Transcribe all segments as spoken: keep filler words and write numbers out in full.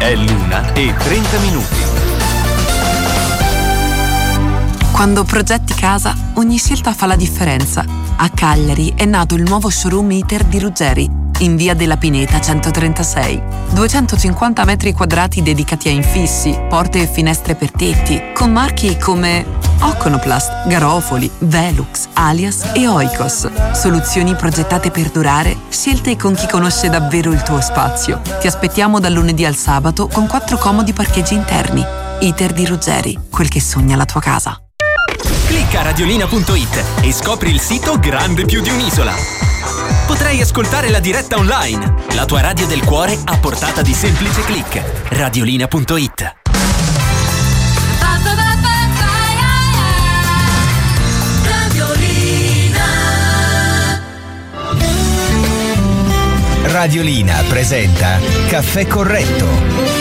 È l'una e trenta minuti. Quando progetti casa, ogni scelta fa la differenza. A Cagliari è nato il nuovo showroom Iter di Ruggeri, in via della Pineta centotrentasei. duecentocinquanta metri quadrati dedicati a infissi, porte e finestre per tetti, con marchi come Oconoplast, Garofoli, Velux, Alias e Oikos. Soluzioni progettate per durare, scelte con chi conosce davvero il tuo spazio. Ti aspettiamo dal lunedì al sabato con quattro comodi parcheggi interni. Iter di Ruggeri, quel che sogna la tua casa. Clicca radiolina punto it e scopri il sito grande più di un'isola. Potrai ascoltare la diretta online, la tua radio del cuore a portata di semplice click. radiolina punto it. Radiolina presenta Caffè Corretto.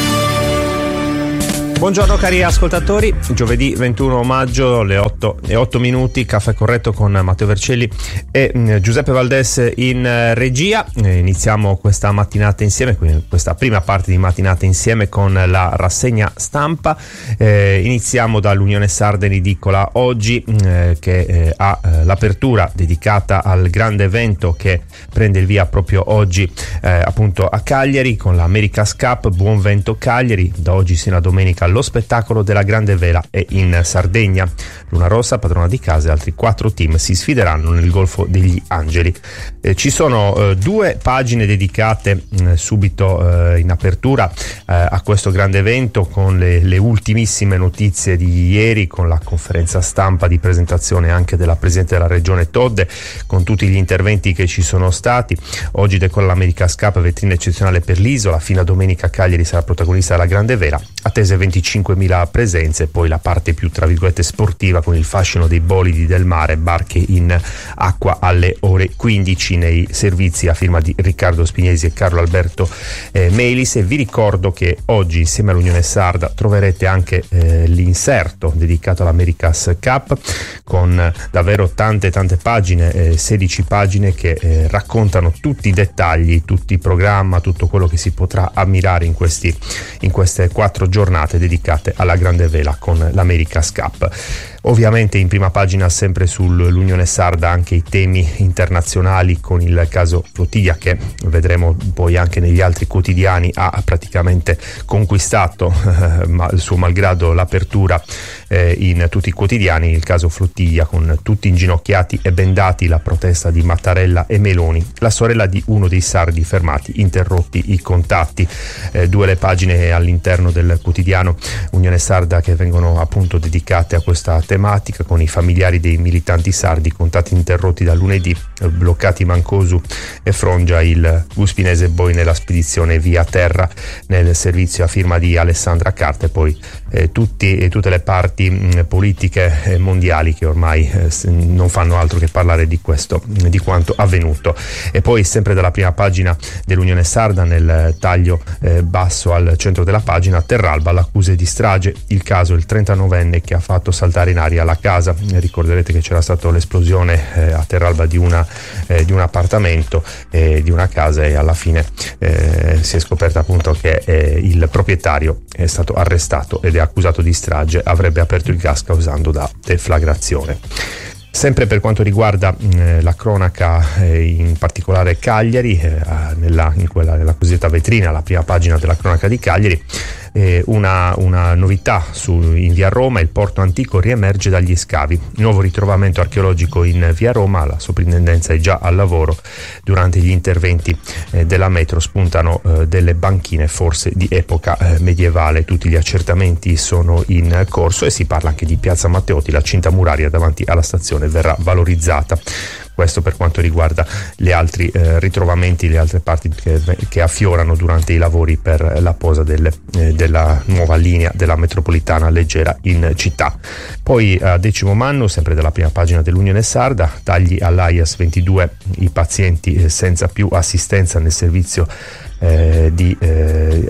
Buongiorno cari ascoltatori, giovedì ventuno maggio, le otto e otto minuti, Caffè Corretto con Matteo Vercelli e mh, Giuseppe Valdes in uh, regia. Eh, iniziamo questa mattinata insieme, quindi questa prima parte di mattinata insieme con la rassegna stampa. Eh, iniziamo dall'Unione Sarda in edicola oggi eh, che eh, ha eh, l'apertura dedicata al grande evento che prende il via proprio oggi eh, appunto a Cagliari con l'America's Cup. Buon vento Cagliari, da oggi sino a domenica lo spettacolo della Grande Vela è in Sardegna. Luna Rossa, padrona di casa, e altri quattro team si sfideranno nel Golfo degli Angeli. Eh, ci sono eh, due pagine dedicate eh, subito eh, in apertura eh, a questo grande evento con le, le ultimissime notizie di ieri, con la conferenza stampa di presentazione anche della Presidente della Regione Todde, con tutti gli interventi che ci sono stati. Oggi decolla l'America's Cup, vetrina eccezionale per l'isola. Fino a domenica Cagliari sarà protagonista della Grande Vela, attese venticinquemila presenze, poi la parte più tra virgolette sportiva con il fascino dei bolidi del mare, barche in acqua alle ore quindici nei servizi a firma di Riccardo Spignesi e Carlo Alberto eh, Melis. E vi ricordo che oggi insieme all'Unione Sarda troverete anche eh, l'inserto dedicato all'America's Cup con davvero tante tante pagine, eh, sedici pagine che eh, raccontano tutti i dettagli, tutti i programma, tutto quello che si potrà ammirare in questi in queste quattro giornate dedicate alla Grande Vela con l'America's Cup. Ovviamente in prima pagina sempre sull'Unione Sarda anche i temi internazionali, con il caso Flottiglia che vedremo poi anche negli altri quotidiani ha praticamente conquistato eh, ma, il suo malgrado l'apertura eh, in tutti i quotidiani. Il caso Flottiglia con tutti inginocchiati e bendati, la protesta di Mattarella e Meloni, la sorella di uno dei sardi fermati, interrotti i contatti. Eh, due le pagine all'interno del quotidiano Unione Sarda che vengono appunto dedicate a questa tematica, con i familiari dei militanti sardi, contatti interrotti da lunedì, bloccati Mancosu e Frongia, il Guspinese poi nella spedizione via terra nel servizio a firma di Alessandra Carta, e poi eh, tutti e tutte le parti mh, politiche eh, mondiali che ormai eh, non fanno altro che parlare di questo, di quanto avvenuto. E poi sempre dalla prima pagina dell'Unione Sarda, nel taglio eh, basso al centro della pagina, Terralba, l'accuse di strage, il caso il trentanovenne che ha fatto saltare in aria la casa. Ricorderete che c'era stata l'esplosione eh, a Terralba di, una, eh, di un appartamento, eh, di una casa, e alla fine eh, si è scoperto appunto che eh, il proprietario è stato arrestato ed è accusato di strage, avrebbe aperto il gas causando da deflagrazione. Sempre per quanto riguarda eh, la cronaca, eh, in particolare Cagliari, eh, nella, in quella, nella cosiddetta vetrina, la prima pagina della cronaca di Cagliari, eh, una, una novità su, in via Roma: il porto antico riemerge dagli scavi. Nuovo ritrovamento archeologico in via Roma, la soprintendenza è già al lavoro. Durante gli interventi eh, della metro spuntano eh, delle banchine forse di epoca eh, medievale. Tutti gli accertamenti sono in corso e si parla anche di piazza Matteotti, la cinta muraria davanti alla stazione verrà valorizzata. Questo per quanto riguarda gli altri eh, ritrovamenti, le altre parti che, che affiorano durante i lavori per la posa delle, eh, della nuova linea della metropolitana leggera in città. Poi a decimo manno, sempre dalla prima pagina dell'Unione Sarda, tagli all'A I A S ventidue, i pazienti senza più assistenza nel servizio Eh, di, eh,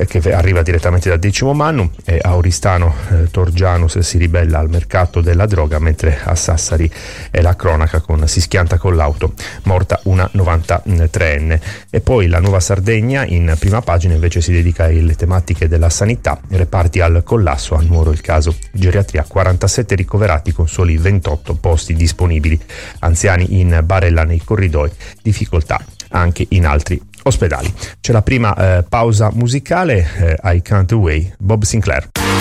eh, che arriva direttamente dal Decimo Mannum, e a Oristano eh, Torgianus si ribella al mercato della droga, mentre a Sassari è la cronaca con si schianta con l'auto, morta una novantatreenne. E poi la Nuova Sardegna in prima pagina invece si dedica alle tematiche della sanità, reparti al collasso, a Nuoro il caso geriatria, quarantasette ricoverati con soli ventotto posti disponibili, anziani in barella nei corridoi, difficoltà anche in altri ospedali. C'è la prima eh, pausa musicale, eh, I Can't Away, Bob Sinclair.